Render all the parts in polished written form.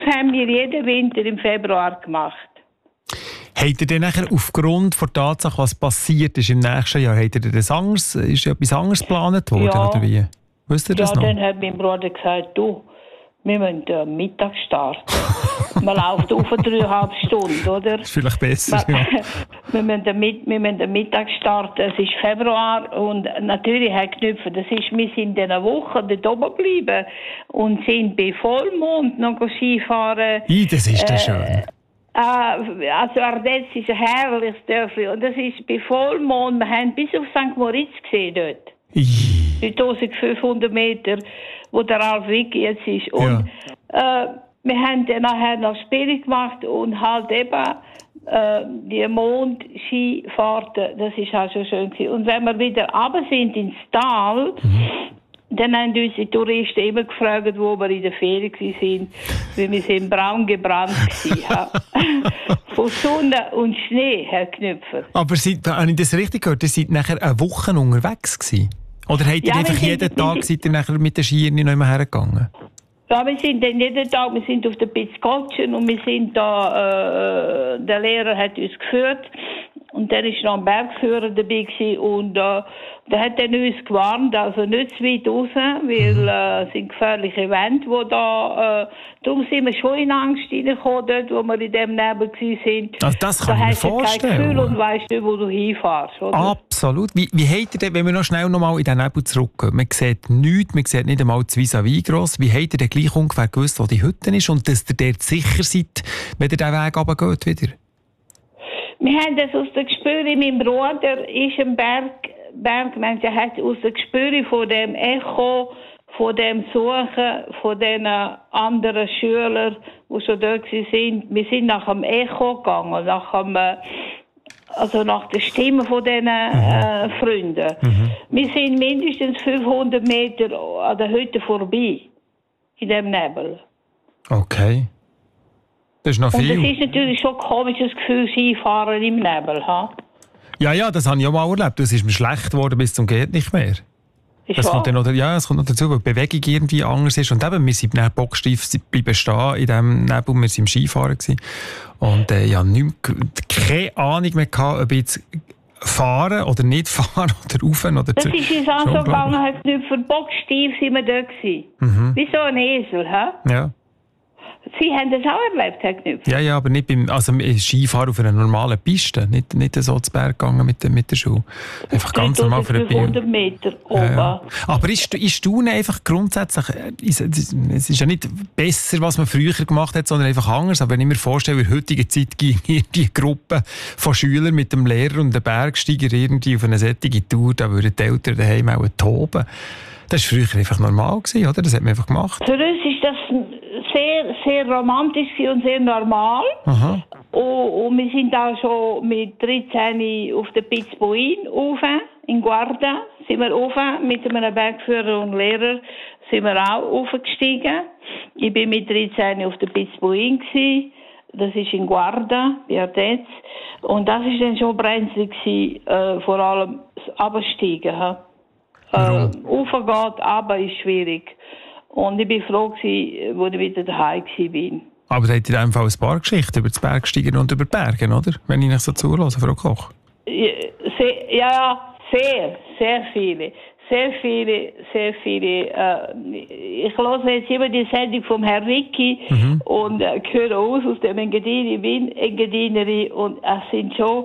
haben wir jeden Winter im Februar gemacht. Habt ihr dann nachher aufgrund der Tatsache, was passiert ist im nächsten Jahr, habt ihr das anderes, ist etwas anderes geplant worden, oder wie? Wisst ihr das noch? Dann hat mein Bruder gesagt, du, wir müssen Mittag starten. Man läuft auf 3,5 Stunden, oder? Das ist vielleicht besser, ja. Wir müssen Mittag starten, es ist Februar und natürlich, Herr Knüpfer, wir sind in dieser Woche dort oben geblieben und sind bei Vollmond noch Skifahren. Das ist ja schön. Also Ardenz ist ein herrliches Dörfli und das ist bei Vollmond, wir haben bis auf St. Moritz gesehen dort. 3500 Meter, wo der Ralf Wicki jetzt ist. Und wir haben dann nachher noch Spiele gemacht und halt eben die Mondskifahrten, das ist auch schon schön gewesen. Und wenn wir wieder runter sind ins Tal, dann haben uns die Touristen immer gefragt, wo wir in der Ferien waren, weil wir sind braun gebrannt waren. Von Sonne und Schnee, Herr Knüpfer. Aber habe ich das richtig gehört? Ihr seid nachher eine Woche unterwegs gewesen? Oder habt ihr einfach jeden Tag seid ihr nachher mit den Skiern noch immer hergegangen? Ja, wir sind dann jeden Tag, wir sind auf der Pitzkotschen und wir sind da, der Lehrer hat uns geführt und dann war noch ein Bergführer dabei gewesen, und der hat dann uns gewarnt, also nicht zu weit raus, weil es sind gefährliche Wände, wo da, darum sind wir schon in Angst reingekommen, dort, wo wir in dem Nebel waren. Also das kann ich mir vorstellen. Da hast du kein Gefühl und weisst nicht, wo du hinfährst, oder? Absolut. Wie habt ihr denn, wenn wir noch schnell noch mal in den Nebel zurückgehen, man sieht nichts, man sieht nicht einmal das Vis-à-vis gross, wie habt ihr denn gleich ungefähr gewusst, wo die Hütte ist und dass ihr dort sicher seid, wenn ihr diesen Weg runtergeht wieder? Wir haben das aus der Gespüre, mein Bruder ist ein Bergmensch, er hat aus der Gespüre von dem Echo, von dem Suchen, von den anderen Schülern, die schon dort sind. Wir sind nach dem Echo gegangen, nach der Stimme von diesen Freunden. Wir sind mindestens 500 Meter an der Hütte vorbei, in dem Nebel. Okay. Das ist noch viel. Und das ist natürlich schon ein komisches Gefühl, Skifahren im Nebel. Ja, das habe ich auch mal erlebt. Es ist mir schlecht geworden bis zum geht nicht mehr. Es kommt noch dazu, weil die Bewegung irgendwie anders ist. Und eben, wir sind nachher bocksteif bleiben stehen in diesem Nebel. Wir waren im Skifahren. Und keine Ahnung mehr gehabt, ob jetzt fahren oder nicht fahren oder rauf oder das ist uns auch so gegangen, halt nicht für bocksteif sind wir da gewesen. Wie so ein Esel, Ja. Sie haben das auch erlebt, Herr Knüpfer? Ja, aber nicht Skifahren auf einer normalen Piste. Nicht so zu Berg gegangen mit der Schuhe. Einfach ganz normal für 500 Meter oben. Ja. Aber ist Staunen einfach grundsätzlich, es ist ja nicht besser, was man früher gemacht hat, sondern einfach anders. Aber wenn ich mir vorstelle, in der heutigen Zeit ging die Gruppe von Schülern mit dem Lehrer und dem Bergsteiger irgendwie auf eine solche Tour, da würden die Eltern daheim auch toben. Das war früher einfach normal gewesen, oder? Das hat man einfach gemacht. Für uns ist das sehr, sehr romantisch und sehr normal. Aha. Und wir sind auch schon mit 13 auf der Pitzbuin rauf, in Guarda. Sind wir rauf, mit einem Bergführer und Lehrer sind wir auch aufgestiegen. Ich bin mit 13 auf der Pitzbuin gsi. Das ist in Guarda, bei Ardenz. Und das war dann schon brenzlig, vor allem das Absteigen. Raufgehen, aber ist schwierig. Und ich bin froh gewesen, als ich wieder daheim war. Aber da hat in diesem Fall ein paar Geschichten über das Bergsteigen und über Bergen, oder? Wenn ich nicht so zuhöre, Frau Koch. Ja, sehr viele. Sehr viele. Ich höre jetzt immer die Sendung vom Herrn Wicki und höre aus dem Engadin. Ich bin Engadinerin und es sind schon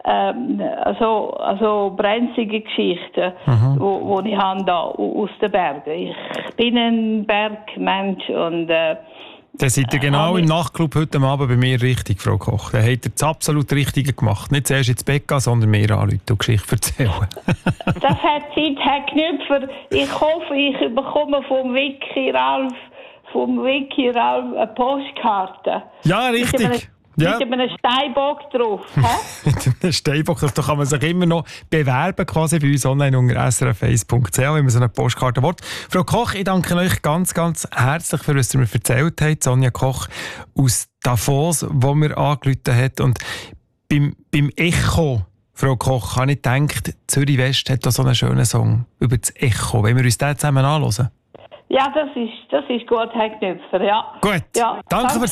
also brenzlige Geschichten, wo ich habe da aus den Bergen. Ich bin ein Bergmensch und dann seid ihr genau im Nachtclub heute Abend bei mir richtig, Frau Koch. Dann habt ihr das absolut Richtige gemacht. Nicht zuerst ins Bett gehen, sondern mehr anrufen und Geschichten erzählen. Das hat Zeit, Herr Knüpfer. Ich hoffe, ich bekomme vom Wicki Ralf eine Postkarte. Ja, richtig. Mit einem Steinbock drauf. Mit einem Steinbock drauf. Da kann man sich immer noch bewerben, quasi bei uns online unter srf1.ch, wenn man so eine Postkarte will. Frau Koch, ich danke euch ganz, ganz herzlich für was ihr mir erzählt habt. Sonja Koch aus Davos, wo mir angerufen hat. Und beim Echo, Frau Koch, habe ich gedacht, Zürich West hat da so einen schönen Song über das Echo. Wollen wir uns den zusammen anhören? Ja, das ist gut, Herr Knöpfer, ja. Gut, ja. danke fürs